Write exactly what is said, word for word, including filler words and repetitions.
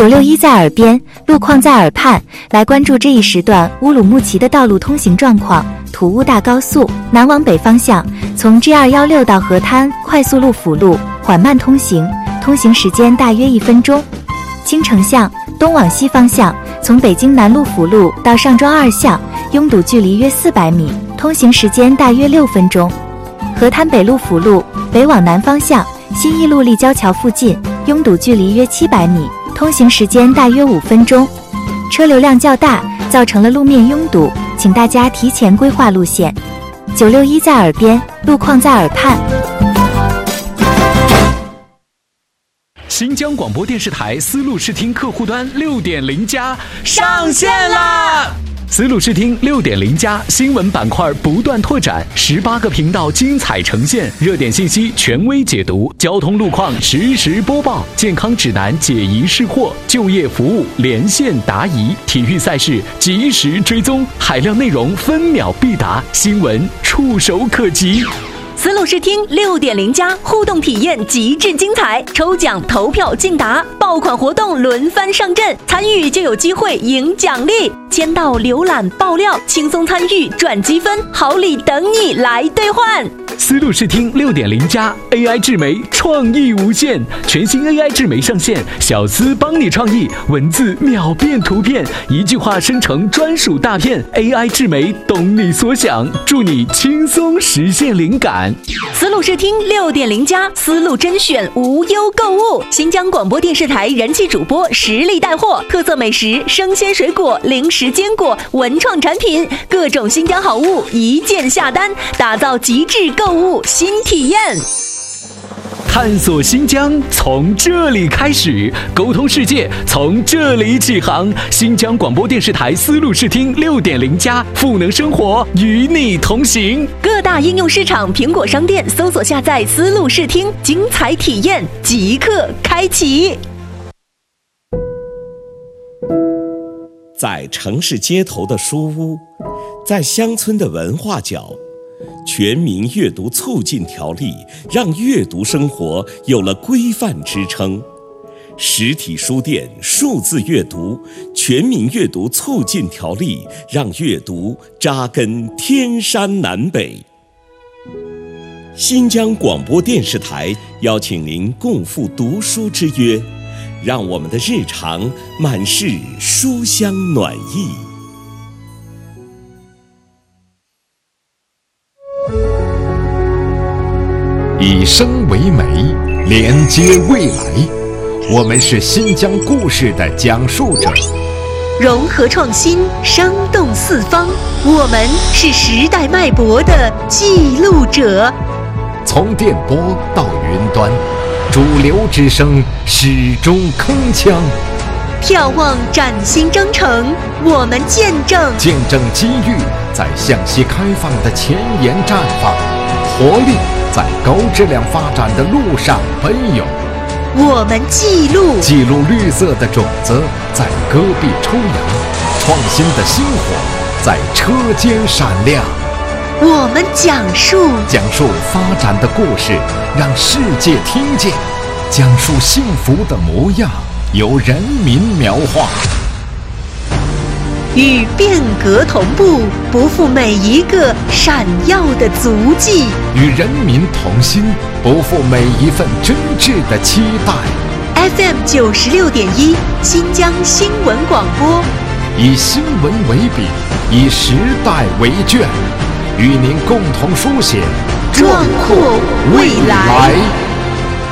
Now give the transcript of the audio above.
九六一在耳边，路况在耳畔，来关注这一时段乌鲁木齐的道路通行状况。土乌大高速南往北方向，从 G 二一六到河滩快速路辅路缓慢通行，通行时间大约一分钟。青城巷东往西方向，从北京南路辅路到上庄二巷，拥堵距离约四百米，通行时间大约六分钟。河滩北路辅路北往南方向，新义路立交桥附近，拥堵距离约七百米，通行时间大约五分钟。车流量较大，造成了路面拥堵，请大家提前规划路线。九六一在耳边，路况在耳畔。 新疆广播电视台丝路视听客户端 六点零 加上线啦！丝路视听 六点零 加新闻板块不断拓展，十八个频道精彩呈现，热点信息权威解读，交通路况实时播报，健康指南解疑释惑，就业服务连线答疑，体育赛事及时追踪，海量内容分秒必达，新闻触手可及。 丝路视听 六点零 加互动体验极致精彩，抽奖投票竞答，爆款活动轮番上阵，参与就有机会赢奖励，签到浏览爆料，轻松参与赚积分，好礼等你来兑换。 丝路视听 六点零 加 A I 智媒创意无限，全新 A I 智媒上线，小丝帮你创意，文字秒变图片，一句话生成专属大片， A I 智媒懂你所想，助你轻松实现灵感。 丝路视听 六点零 加丝路甄选无忧购物，新疆广播电视台人气主播实力带货，特色美食、生鲜水果、零食坚果、文创产品，各种新疆好物一键下单，打造极致购物新体验。 探索新疆从这里开始，沟通世界从这里起航。新疆广播电视台丝路视听 六点零 加赋能生活，与你同行。 各大应用市场、苹果商店搜索下载丝路视听，精彩体验即刻开启。 在城市街头的书屋，在乡村的文化角，全民阅读促进条例让阅读生活有了规范支撑。实体书店数字阅读，全民阅读促进条例让阅读扎根天山南北。新疆广播电视台邀请您共赴读书之约，让我们的日常满是书香暖意。 以声为媒，连接未来。我们是新疆故事的讲述者， 融合创新，生动四方。我们是时代脉搏的记录者。 从电波到云端，主流之声始终铿锵。 眺望崭新征程，我们见证见证机遇在向西开放的前沿绽放，活力在高质量发展的路上奔涌。 我们记录记录绿色的种子在戈壁抽芽，创新的星火在车间闪亮。 我们讲述讲述发展的故事，让世界听见，讲述幸福的模样，由人民描画。 与变革同步，不负每一个闪耀的足迹； 与人民同心，不负每一份真挚的期待。 F M 九十六点一，新疆新闻广播， 以新闻为笔，以时代为卷，与您共同书写壮阔未来。